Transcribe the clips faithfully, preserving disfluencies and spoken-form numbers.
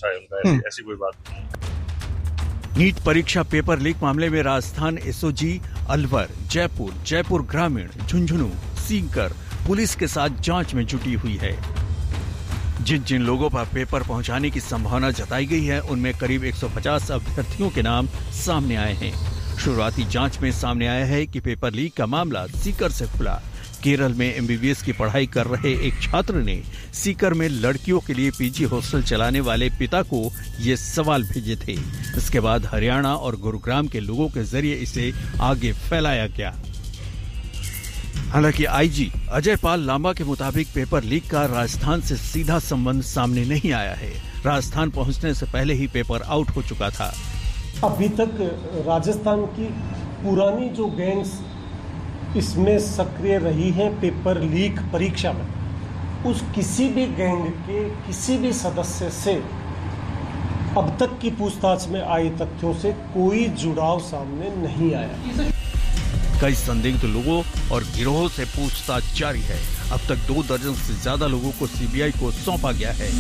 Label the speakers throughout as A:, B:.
A: अच्छा है उनका, ऐसी कोई बात नहीं।
B: नीट परीक्षा पेपर लीक मामले में राजस्थान एसओजी, अलवर, जयपुर, जयपुर ग्रामीण, झुंझुनू, सीकर पुलिस के साथ जांच में जुटी हुई है। जिन जिन लोगों पर पेपर पहुंचाने की संभावना जताई गई है उनमें करीब एक सौ पचास अभ्यर्थियों के नाम सामने आए हैं। शुरुआती जांच में सामने आया है कि पेपर लीक का मामला सीकर से खुला। केरल में एमबीबीएस की पढ़ाई कर रहे एक छात्र ने सीकर में लड़कियों के लिए पीजी हॉस्टल चलाने वाले पिता को ये सवाल भेजे थे। इसके बाद हरियाणा और गुरुग्राम के लोगों के जरिए इसे आगे फैलाया गया। हालांकि आईजी अजय पाल लांबा के मुताबिक पेपर लीक का राजस्थान से सीधा संबंध सामने नहीं आया है। राजस्थान पहुंचने से पहले ही पेपर आउट हो चुका था।
C: अभी तक राजस्थान की पुरानी जो गैंग्स इसमें सक्रिय रही हैं पेपर लीक परीक्षा में, उस किसी भी गैंग के किसी भी सदस्य से अब तक की पूछताछ में आए तथ्यों से कोई जुड़ाव सामने नहीं आया।
B: कई संदिग्ध लोगों और गिरोह से पूछताछ जारी है। अब तक दो दर्जन से ज्यादा लोगों को सीबीआई को सौंपा गया है।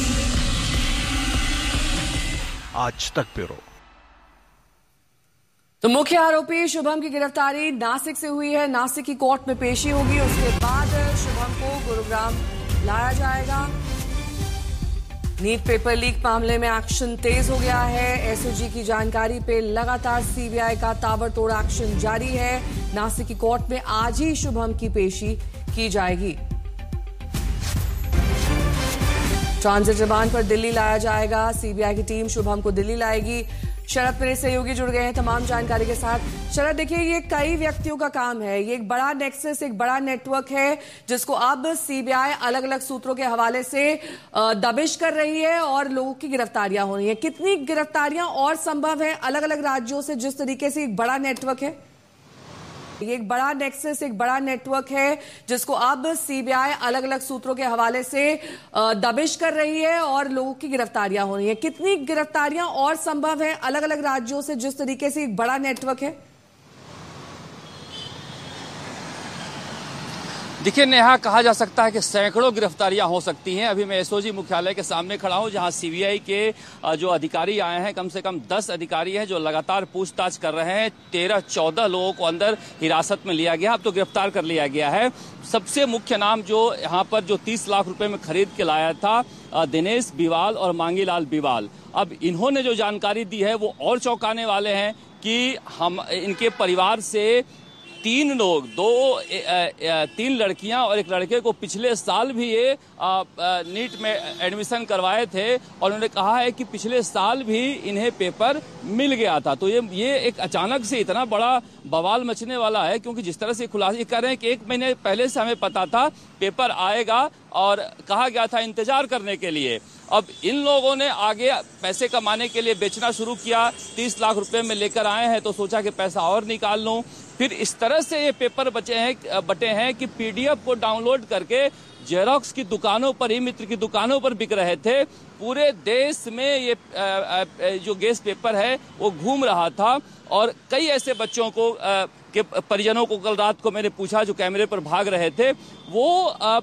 B: आज तक ब्यूरो।
D: तो मुख्य आरोपी शुभम की गिरफ्तारी नासिक से हुई है। नासिक की कोर्ट में पेशी होगी, उसके बाद शुभम को गुरुग्राम लाया जाएगा। नीट पेपर लीक मामले में एक्शन तेज हो गया है। एसओजी की जानकारी पे लगातार सीबीआई का ताबड़तोड़ एक्शन जारी है। नासिक की कोर्ट में आज ही शुभम की पेशी की जाएगी। ट्रांजिट रिमांड पर दिल्ली लाया जाएगा। सीबीआई की टीम शुभम को दिल्ली लाएगी। शरद मेरे सहयोगी जुड़ गए हैं तमाम जानकारी के साथ। शरद, देखिए, ये कई व्यक्तियों का काम है, ये एक बड़ा नेक्सस, एक बड़ा नेटवर्क है जिसको अब सीबीआई अलग अलग सूत्रों के हवाले से दबिश कर रही है और लोगों की गिरफ्तारियां हो रही हैं। कितनी गिरफ्तारियां और संभव है अलग अलग राज्यों से, जिस तरीके से एक बड़ा नेटवर्क है? ये एक बड़ा नेक्सस, एक बड़ा नेटवर्क है जिसको अब सीबीआई अलग अलग सूत्रों के हवाले से दबिश कर रही है और लोगों की गिरफ्तारियां हो रही हैं। कितनी गिरफ्तारियां और संभव है अलग अलग राज्यों से, जिस तरीके से एक बड़ा नेटवर्क है?
E: देखिए नेहा, कहा जा सकता है कि सैकड़ों गिरफ्तारियां हो सकती हैं। अभी मैं एसओजी मुख्यालय के सामने खड़ा हूं, जहां सीबीआई के जो अधिकारी आए हैं, कम से कम दस अधिकारी हैं जो लगातार पूछताछ कर रहे हैं। तेरह चौदह लोगों को अंदर हिरासत में लिया गया, अब तो गिरफ्तार कर लिया गया है। सबसे मुख्य नाम जो यहाँ पर जो तीस लाख रुपए में खरीद के लाया था, दिनेश बिवाल और मांगीलाल बिवाल। अब इन्होंने जो जानकारी दी है वो और चौंकाने वाले हैं कि हम इनके परिवार से तीन लोग, दो ए, ए, तीन लड़कियां और एक लड़के को पिछले साल भी ये आ, आ, नीट में एडमिशन करवाए थे और उन्होंने कहा है कि पिछले साल भी इन्हें पेपर मिल गया था। तो ये ये एक अचानक से इतना बड़ा बवाल मचने वाला है, क्योंकि जिस तरह से खुलासा कर रहे हैं कि एक महीने पहले से हमें पता था पेपर आएगा और कहा गया था इंतजार करने के लिए। अब इन लोगों ने आगे पैसे कमाने के लिए बेचना शुरू किया। तीस लाख रुपए में लेकर आए हैं तो सोचा कि पैसा और निकाल लूं। फिर इस तरह से ये पेपर बचे हैं बटे हैं कि पीडीएफ को डाउनलोड करके जेरोक्स की दुकानों पर, ई मित्र की दुकानों पर बिक रहे थे। पूरे देश में ये जो गैस पेपर है वो घूम रहा था और कई ऐसे बच्चों को के परिजनों को कल रात को मैंने पूछा जो कैमरे पर भाग रहे थे, वो आ,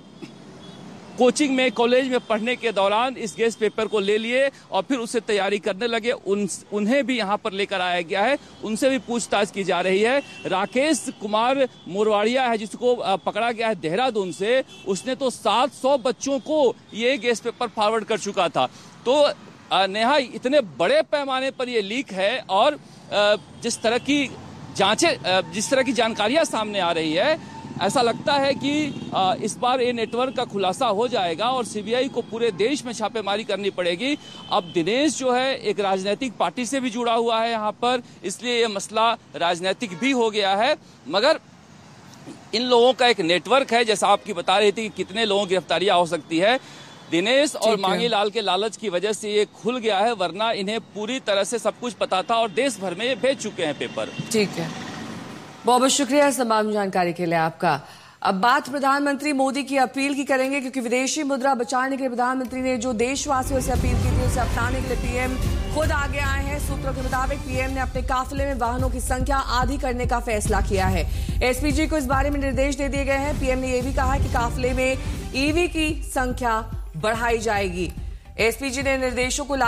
E: कोचिंग में, कॉलेज में पढ़ने के दौरान इस गैस पेपर को ले लिए और फिर उससे तैयारी करने लगे। उन उन्हें भी यहाँ पर लेकर आया गया है, उनसे भी पूछताछ की जा रही है। राकेश कुमार मोरवाड़िया है जिसको पकड़ा गया है देहरादून से, उसने तो सात सौ बच्चों को ये गैस पेपर फॉरवर्ड कर चुका था। तो नेहा, इतने बड़े पैमाने पर ये लीक है और जिस तरह की जांचें, जिस तरह की जानकारियां सामने आ रही है, ऐसा लगता है कि इस बार ये नेटवर्क का खुलासा हो जाएगा और सीबीआई को पूरे देश में छापेमारी करनी पड़ेगी। अब दिनेश जो है एक राजनीतिक पार्टी से भी जुड़ा हुआ है यहाँ पर, इसलिए ये मसला राजनीतिक भी हो गया है। मगर इन लोगों का एक नेटवर्क है, जैसा आपकी बता रही थी कि कितने लोगों की गिरफ्तारियां हो सकती है। दिनेश और मांगीलाल के लालच की वजह से ये खुल गया है, वरना इन्हें पूरी तरह से सब कुछ पता था और देश भर में ये भेज चुके हैं पेपर।
D: ठीक है, बहुत बहुत शुक्रिया तमाम जानकारी के लिए आपका। अब बात प्रधानमंत्री मोदी की अपील की करेंगे, क्योंकि विदेशी मुद्रा बचाने के लिए प्रधानमंत्री ने जो देशवासियों से अपील की थी उसे अपनाने के लिए पीएम खुद आगे आए हैं। सूत्रों के मुताबिक पीएम ने अपने काफिले में वाहनों की संख्या आधी करने का फैसला किया है। एसपीजी को इस बारे में निर्देश दे दिए गए हैं। पीएम ने यह भी कहा है कि काफिले में ईवी की संख्या बढ़ाई जाएगी। एसपीजी ने निर्देशों को